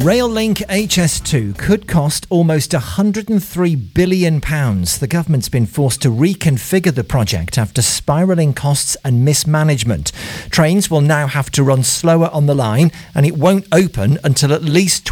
Rail-Link HS2 could cost almost £103 billion. The government's been forced to reconfigure the project after spiralling costs and mismanagement. Trains will now have to run slower on the line, and it won't open until at least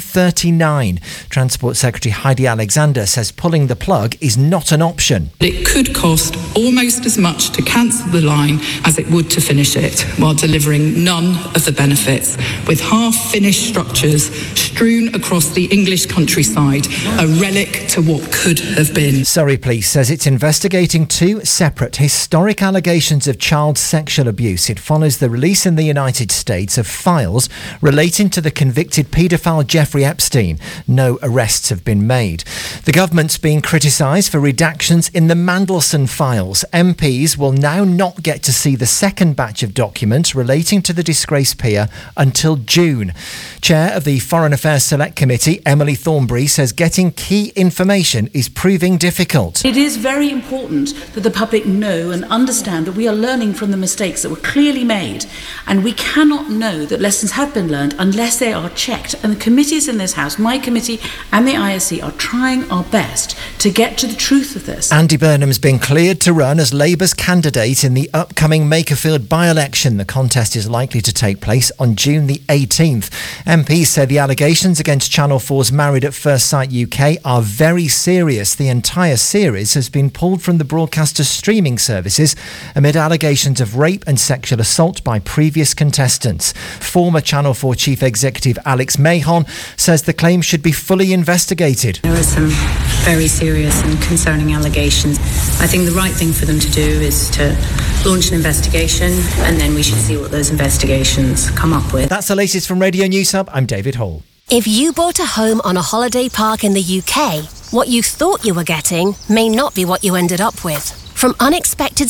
2039. Transport Secretary Heidi Alexander says pulling the plug is not an option. It could cost almost as much to cancel the line as it would to finish it, while delivering none of the benefits, with half-finished structures strewn across the English countryside, a relic to what could have been. Surrey Police says it's investigating two separate historic allegations of child sexual abuse. It follows the release in the United States of files relating to the convicted paedophile Jeffrey Epstein. No arrests have been made. The government's being criticised for redactions in the Mandelson files. MPs will now not get to see the second batch of documents relating to the disgraced peer until June. Chair of the Foreign Affairs Select Committee, Emily Thornberry, says getting key information is proving difficult. It is very important that the public know and understand that we are learning from the mistakes that were clearly made, and we cannot know that lessons have been learned unless they are checked. And the committees in this House, my committee and the ISC, are trying our best to get to the truth of this. Andy Burnham's been cleared to run as Labour's candidate in the upcoming Makerfield by-election. The contest is likely to take place on June the 18th. MPs say the allegations against Channel 4's Married at First Sight UK are very serious. The entire series has been pulled from the broadcaster's streaming services amid allegations of rape and sexual assault by previous contestants. Former Channel 4 Chief Executive Alex Mahon says the claim should be fully investigated. There are some very serious and concerning allegations. I think the right thing for them to do is to launch an investigation, and then we should see what those investigations come up with. That's the latest from Radio News Hub. I'm David Hall. If you bought a home on a holiday park in the UK, what you thought you were getting may not be what you ended up with. From unexpected